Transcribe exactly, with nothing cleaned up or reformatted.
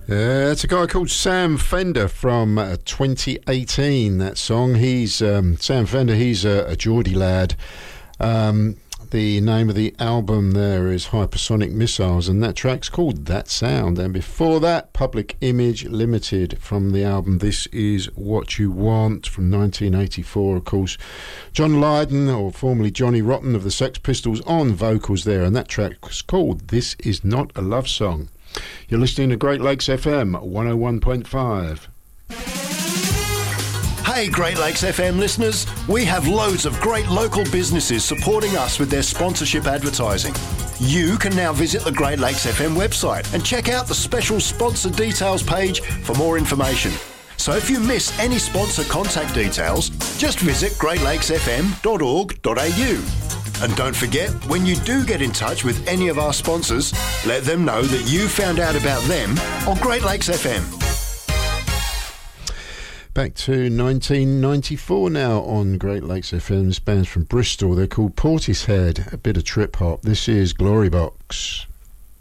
Uh, it's a guy called Sam Fender from uh, twenty eighteen, that song. He's um, Sam Fender, he's a, a Geordie lad. Um, the name of the album there is Hypersonic Missiles, and that track's called That Sound. And before that, Public Image Limited from the album This Is What You Want from nineteen eighty-four, of course. John Lydon, or formerly Johnny Rotten of the Sex Pistols, on vocals there, and that track's called This Is Not a Love Song. You're listening to Great Lakes F M one oh one point five. Hey Great Lakes F M listeners, we have loads of great local businesses supporting us with their sponsorship advertising. You can now visit the Great Lakes F M website and check out the special sponsor details page for more information. So if you miss any sponsor contact details, just visit great lakes f m dot org dot a u. And don't forget, when you do get in touch with any of our sponsors, let them know that you found out about them on Great Lakes F M. Back to nineteen ninety-four now on Great Lakes F M. This band's from Bristol. They're called Portishead, a bit of trip hop. This is Glory Box.